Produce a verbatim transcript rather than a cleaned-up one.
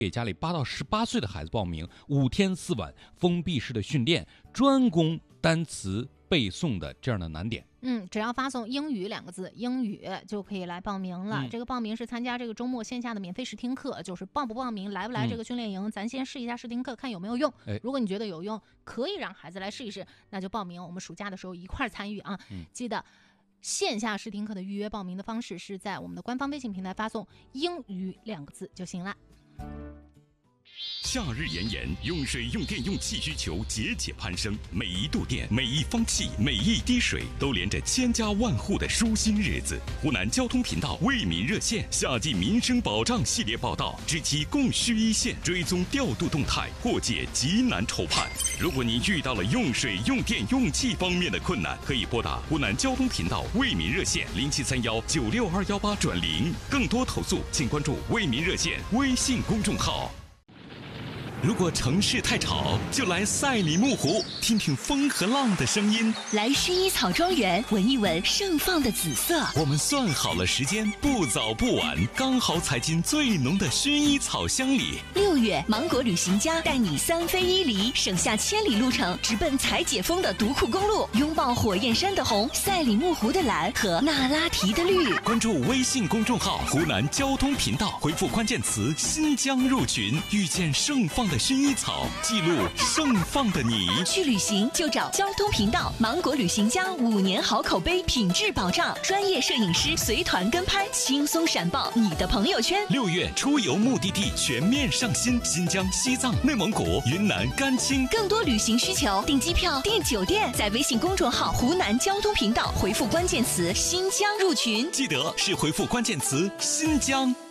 给家里八到十八岁的孩子报名五天四晚封闭式的训练，专攻单词背诵的这样的难点。 嗯，只要发送英语两个字，英语就可以来报名了。 嗯、 这个报名是参加这个周末线下的免费试听课，就是报不报名，来不来这个训练营，嗯、咱先试一下试听课，看有没有用。如果你觉得有用，可以让孩子来试一试，那就报名。我们暑假的时候一块儿参与啊！嗯、记得线下试听课的预约报名的方式是在我们的官方微信平台发送英语两个字就行了。 夏日炎炎，用水用电用气需求节节攀升，每一度电每一方气每一滴水都连着千家万户的舒心日子。湖南交通频道为民热线夏季民生保障系列报道，知其供需一线，追踪调度动态，破解急难愁盼。如果你遇到了用水用电用气方面的困难，可以拨打湖南交通频道为民热线零七三幺九六二幺八转零，更多投诉请关注为民热线微信公众号。如果城市太吵，就来赛里木湖，听听风和浪的声音； 来薰衣草庄园，闻一闻盛放的紫色。 我们算好了时间，不早不晚，刚好踩进最浓的薰衣草香里。 六月，芒果旅行家带你三飞一离，省下千里路程，直奔采解封的独库公路，拥抱火焰山的红、赛里木湖的蓝和那拉提的绿。 关注微信公众号湖南交通频道，回复关键词新疆入群，遇见盛放的薰衣草，记录盛放的你。 去旅行就找交通频道，芒果旅行家五年好口碑，品质保障，专业摄影师随团跟拍，轻松闪爆你的朋友圈。 六月出游目的地全面上新，新疆、西藏、内蒙古、云南、甘青。 更多旅行需求，订机票、订酒店，在微信公众号湖南交通频道回复关键词新疆入群， 记得是回复关键词新疆。